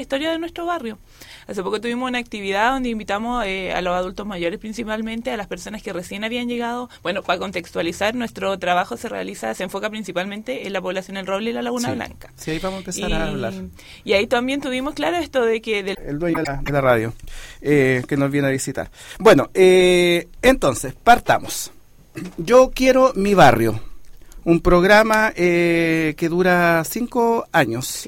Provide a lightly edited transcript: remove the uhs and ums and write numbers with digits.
historia de nuestro barrio. Hace poco tuvimos una actividad donde invitamos a los adultos mayores, principalmente a las personas que recién habían llegado. Bueno, para contextualizar, nuestro trabajo se enfoca principalmente en la población del Roble y la Laguna Blanca. Sí, ahí vamos a empezar a hablar. Y ahí también tuvimos claro esto de que... El dueño de la radio, que nos viene a visitar. Bueno, entonces, partamos. Yo quiero mi barrio. Un programa que dura 5 años.